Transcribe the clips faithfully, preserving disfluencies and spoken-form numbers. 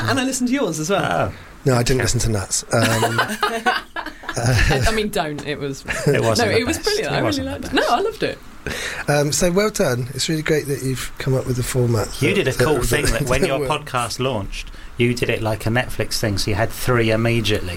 and I listened to yours as well. Oh. No, I didn't listen to Nats. Um, I mean, don't. It was. It wasn't No, the it was best. brilliant. It I really wasn't liked the it. No, I loved it. um, so well done. It's really great that you've come up with the format. You that- did a cool that- thing that when that your works. podcast launched, you did it like a Netflix thing, so you had three immediately.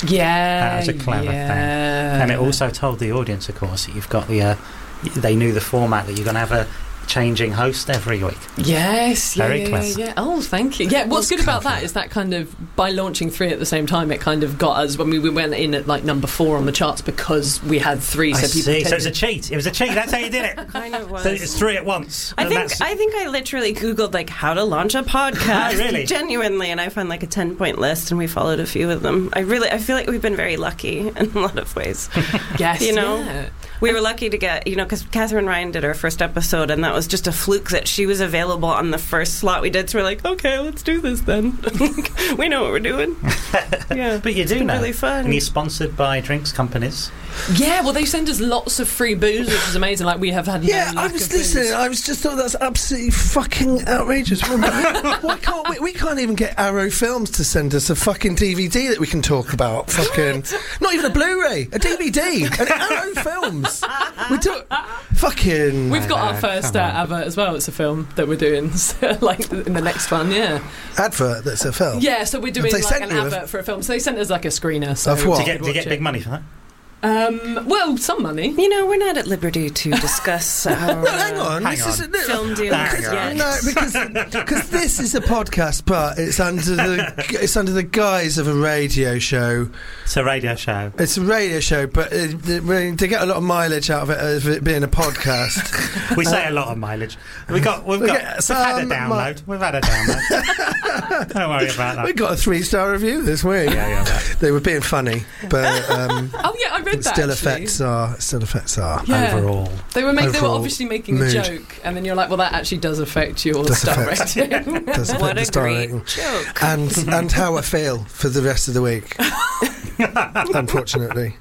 Yeah, That was a clever yeah. thing. And it also told the audience, of course, that you've got the... Uh, they knew the format, that you're going to have a changing host every week. Yes, yeah, Very yeah, clever. yeah, yeah. Oh, thank you. Yeah, what's That's good about clever. that is that kind of, by launching three at the same time, it kind of got us, when we, we went in at like number four on the charts because we had three, I so people see. So it's a tended- cheat. It was a cheat. That's how you did it. Kind of was. So it's three at once. I And think that's- I think I literally Googled like how to launch a podcast. Oh, really? Genuinely, and I found like a ten point list, and we followed a few of them. I really I feel like we've been very lucky in a lot of ways. Yes, you know? yeah. We were lucky to get, you know, because Catherine Ryan did our first episode, and that was just a fluke that she was available on the first slot we did. So we're like, okay, let's do this then. We know what we're doing. Yeah, But you do been know. really fun. And you're sponsored by drinks companies. Yeah, well, they send us lots of free booze, which is amazing. Like, we have had Yeah, no I lack was of booze. listening. I was just thought that's absolutely fucking outrageous. Why can't we? We can't even get Arrow Films to send us a fucking D V D that we can talk about. Fucking, not even a Blu-ray, a D V D, and Arrow Films. We do fucking. We've got I our know, first come uh, on. advert as well. It's a film that we're doing, so, like in the next one. Yeah, advert that's a film. yeah. So we're doing They like sent an you a- advert for a film. So they sent us like a screener. So Of what? Do we you get, could do you watch get big it. money for that? Um, well, some money. You know, we're not at liberty to discuss our No, hang on. Hang this on. Is, no, film deals Hang on. yet. No, because because this is a podcast, but it's under the it's under the guise of a radio show. It's a radio show. It's a radio show, but it, it, to get a lot of mileage out of it, of it being a podcast. We say a lot of mileage. We got, we've We got, get we've had a some download. We've had a download. Don't worry about that. We got a three star review this week. Yeah, yeah, right. They were being funny, but um, Oh yeah, I read it that. still actually. affects our still affects our. Yeah. Overall. They were make, they were overall obviously making mood. a joke, and then you're like, well, that actually does affect your Does star affect. rating. Does affect What the a star great rating. joke. And and how I feel for the rest of the week. Unfortunately,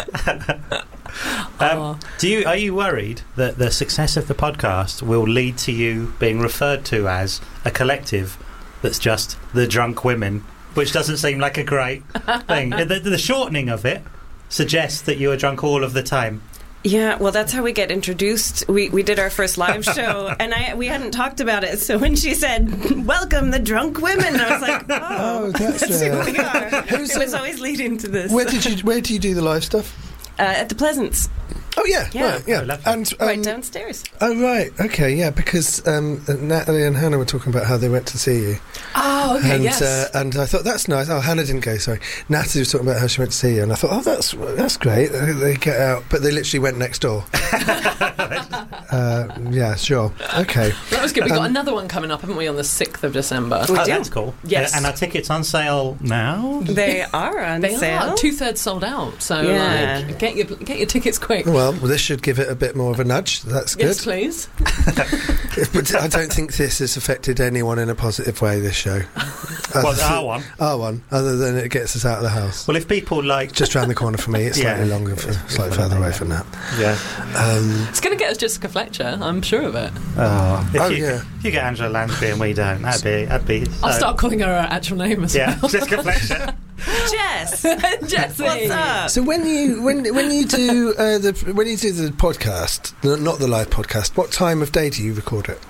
Um, do you are you worried that the success of the podcast will lead to you being referred to as a collective that's just the drunk women, which doesn't seem like a great thing? the, the shortening of it suggests that you are drunk all of the time. Yeah, well, that's how we get introduced. We we did our first live show, and I we hadn't talked about it. So when she said, "Welcome, the drunk women," I was like, "Oh, Oh, that's, that's who uh, we are." who's It was the- always leading to this. where did you where do you do the live stuff? uh, at the Pleasance, Oh yeah, Yeah. right, yeah, Oh, lovely. and um, right downstairs. oh right, okay, yeah, because um, Natalie and Hannah were talking about how they went to see you. Oh, okay, and yes. uh, and I thought that's nice. Oh, Hannah didn't go. Sorry, Natalie was talking about how she went to see you, and I thought, oh, that's that's great. They, they get out, but they literally went next door. uh, yeah, sure, okay. That was good. We've got Um, another one coming up, haven't we, on the sixth of December? We Oh, do. that's cool. Yes. Uh, and our tickets on sale now. They are on They sale. are two thirds sold out, so Yeah. like, get your get your tickets quick. Well, this should give it a bit more of a nudge. That's good. Yes, please. But I don't think this has affected anyone in a positive way. This show, Well, Other- our one. our one, other than it gets us out of the house. Well, if people like, Just round the corner for me. It's Yeah. slightly longer, for, slightly further away from that. yeah, Um, It's going to get us Jessica Fletcher, I'm sure of it. oh, if Oh, you, yeah. if you get Angela Lansbury and we don't, that'd be, that'd be. I'll so- start calling her her actual name as Yeah, well. Jessica Fletcher. Jess, Jessie. what's up? so when you when when you do uh, the when you do the podcast, the- not the live podcast, what time of day do you record it?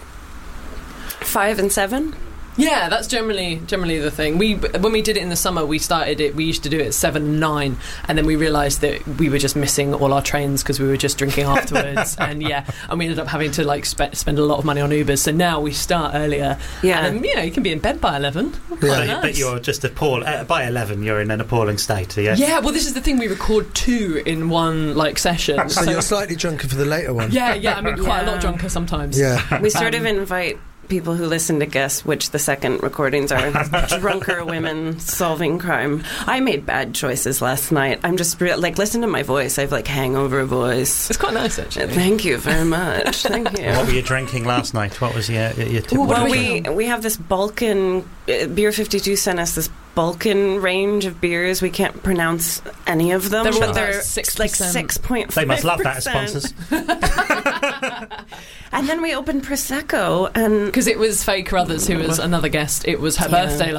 Five and seven. Yeah, that's generally generally the thing. We when we did it in the summer, we started it. We used to do it at seven and nine, and then we realised that we were just missing all our trains because we were just drinking afterwards. And yeah, and we ended up having to like spe- spend a lot of money on Ubers. So now we start earlier. Yeah. and you know you can be in bed by eleven. Quite Yeah. But, nice. but you're just appalled. Uh, by eleven, you're in an appalling state, yeah? Yeah, well, this is the thing. We record two in one like session. So you're slightly drunker for the later one. yeah, yeah. I mean, quite a lot Yeah. drunker sometimes. Yeah. We sort of Um, invite people who listen to guess which the second recordings are. Drunker women solving crime. I made bad choices last night. I'm just re- like, listen to my voice. I have like hangover voice. It's quite nice actually. Thank you very much. Thank you. What were you drinking last night? What was your, your tip? Ooh, what Well, was we your- we have this Balkan uh, Beer fifty-two sent us this Balkan range of beers. We can't pronounce any of them, They're all but about they're six like percent. six point five. They must love that as sponsors. And then we opened Prosecco, and Because it was Faye Carruthers, who was another guest. It was her Yeah. birthday